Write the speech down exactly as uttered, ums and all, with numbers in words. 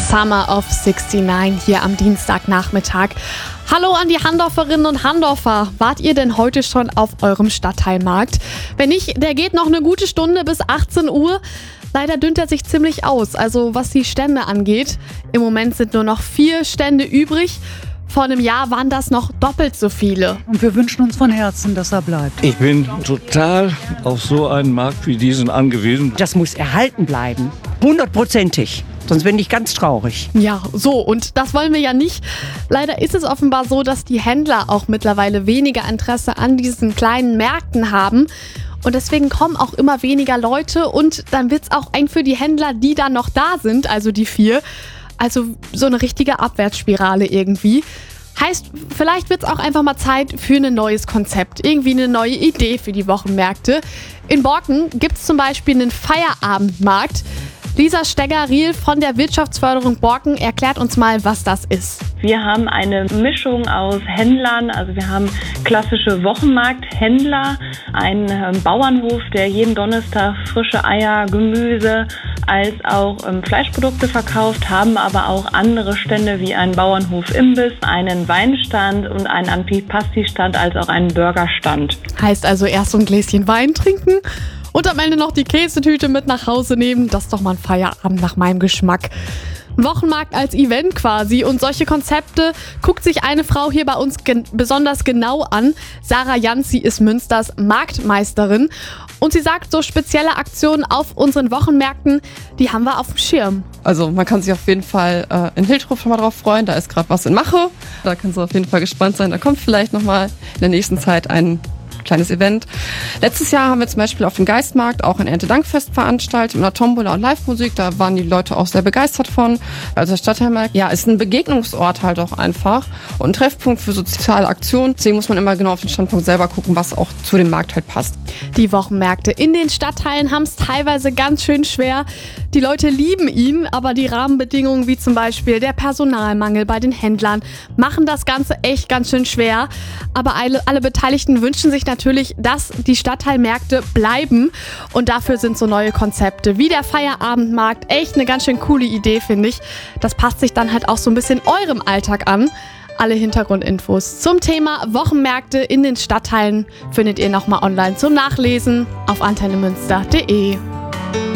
Summer of sixty-nine hier am Dienstagnachmittag. Hallo an die Handorferinnen und Handorfer. Wart ihr denn heute schon auf eurem Stadtteilmarkt? Wenn nicht, der geht noch eine gute Stunde bis achtzehn Uhr. Leider dünnt er sich ziemlich aus, also was die Stände angeht. Im Moment sind nur noch vier Stände übrig. Vor einem Jahr waren das noch doppelt so viele. Und wir wünschen uns von Herzen, dass er bleibt. Ich bin total auf so einen Markt wie diesen angewiesen. Das muss erhalten bleiben. Hundertprozentig. Sonst bin ich ganz traurig. Ja, so, und das wollen wir ja nicht. Leider ist es offenbar so, dass die Händler auch mittlerweile weniger Interesse an diesen kleinen Märkten haben. Und deswegen kommen auch immer weniger Leute und dann wird es auch eng für die Händler, die dann noch da sind, also die vier. Also so eine richtige Abwärtsspirale irgendwie. Heißt, vielleicht wird es auch einfach mal Zeit für ein neues Konzept. Irgendwie eine neue Idee für die Wochenmärkte. In Borken gibt es zum Beispiel einen Feierabendmarkt. Lisa Stegger-Riel von der Wirtschaftsförderung Borken erklärt uns mal, was das ist. Wir haben eine Mischung aus Händlern, also wir haben klassische Wochenmarkthändler, einen ähm, Bauernhof, der jeden Donnerstag frische Eier, Gemüse als auch ähm, Fleischprodukte verkauft, haben aber auch andere Stände wie einen Bauernhof Imbiss, einen Weinstand und einen Antipasti-Stand als auch einen Burgerstand. Heißt also erst so ein Gläschen Wein trinken und am Ende noch die Käsetüte mit nach Hause nehmen. Das ist doch mal ein Feierabend nach meinem Geschmack. Wochenmarkt als Event quasi, und solche Konzepte guckt sich eine Frau hier bei uns gen- besonders genau an. Sarah Jans, sie ist Münsters Marktmeisterin und sie sagt, so spezielle Aktionen auf unseren Wochenmärkten, die haben wir auf dem Schirm. Also man kann sich auf jeden Fall äh, in Hiltruf schon mal drauf freuen, da ist gerade was in Mache. Da kannst du auf jeden Fall gespannt sein, da kommt vielleicht nochmal in der nächsten Zeit ein kleines Event. Letztes Jahr haben wir zum Beispiel auf dem Geistmarkt auch ein Erntedankfest veranstaltet mit einer Tombola und Live-Musik. Da waren die Leute auch sehr begeistert von. Also der Stadtteilmarkt, ja, ist ein Begegnungsort halt auch einfach und ein Treffpunkt für soziale Aktionen. Deswegen muss man immer genau auf den Standpunkt selber gucken, was auch zu dem Markt halt passt. Die Wochenmärkte in den Stadtteilen haben es teilweise ganz schön schwer. Die Leute lieben ihn, aber die Rahmenbedingungen wie zum Beispiel der Personalmangel bei den Händlern machen das Ganze echt ganz schön schwer. Aber alle, alle Beteiligten wünschen sich natürlich, dass die Stadtteilmärkte bleiben, und dafür sind so neue Konzepte wie der Feierabendmarkt echt eine ganz schön coole Idee, finde ich. Das passt sich dann halt auch so ein bisschen eurem Alltag an. Alle Hintergrundinfos zum Thema Wochenmärkte in den Stadtteilen findet ihr nochmal online zum Nachlesen auf antennemünster punkt de.